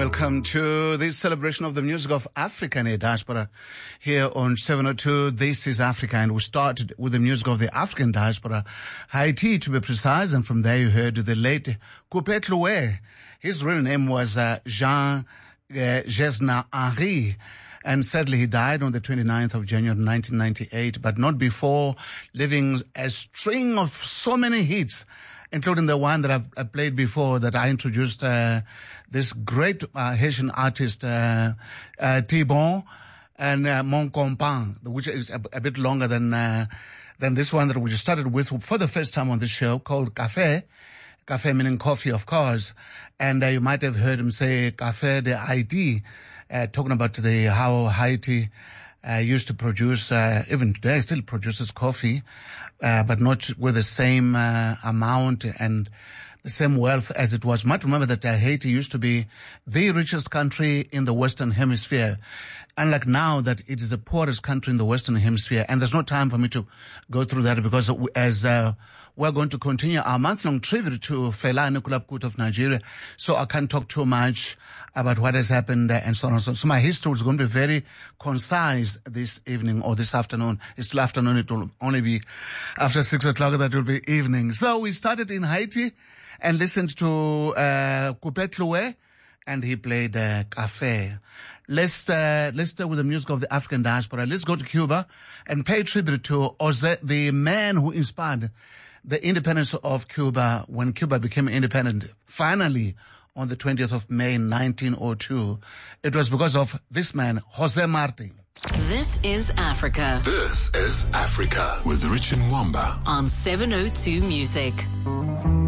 welcome to this celebration of the music of Africa in a diaspora here on 702. This is Africa, and we started with the music of the African diaspora, Haiti to be precise, and from there you heard the late Coupé Clouet. His real name was Jean Gesna Henri, and sadly he died on the 29th of January 1998, but not before leaving a string of so many hits, including the one that I've played before, that I introduced this great Haitian artist, Thibon, and Mon Compan, which is a bit longer than this one that we just started with for the first time on the show, called Café. Café meaning coffee, of course. And you might have heard him say Café de Haïti, talking about how Haiti used to produce, even today still produces coffee, but not with the same amount and the same wealth as it was. You might remember that Haiti used to be the richest country in the Western Hemisphere, unlike now that it is the poorest country in the Western Hemisphere. And there's no time for me to go through that, because as we're going to continue our month-long tribute to Fela Anikulapo Kuti of Nigeria, so I can't talk too much about what has happened and so on and so on. So my history is going to be very concise this evening or this afternoon. It's still afternoon. It will only be after 6 o'clock that will be evening. So we started in Haiti and listened to Coupé Clouet, and he played Café. Let's start with the music of the African diaspora. Let's go to Cuba and pay tribute to Jose, the man who inspired the independence of Cuba when Cuba became independent, finally, on the 20th of May, 1902. It was because of this man, Jose Marti. This is Africa. This is Africa with Richard Mwamba on 702 Music.